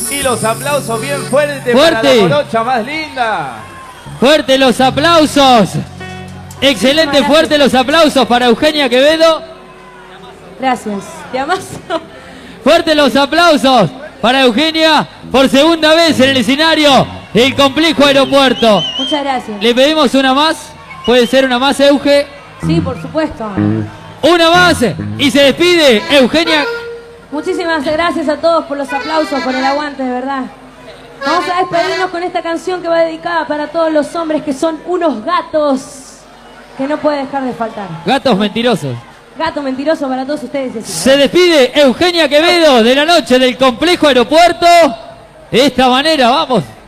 Y los aplausos bien fuertes Fuerte. para la morocha más linda. Fuerte los aplausos. Excelente, fuerte los aplausos para Eugenia Quevedo. Gracias. Te amaso. Fuerte los aplausos para Eugenia por segunda vez en el escenario del Complejo Aeropuerto. Muchas gracias. Le pedimos una más. ¿Puede ser una más, Euge? Sí, por supuesto. Una más y se despide Eugenia. Muchísimas gracias a todos por los aplausos, por el aguante, de verdad. Vamos a despedirnos con esta canción que va dedicada para todos los hombres que son unos gatos que no puede dejar de faltar. Gatos mentirosos. Gato mentiroso para todos ustedes. Se despide Eugenia Quevedo de la noche del Complejo Aeropuerto. De esta manera, vamos.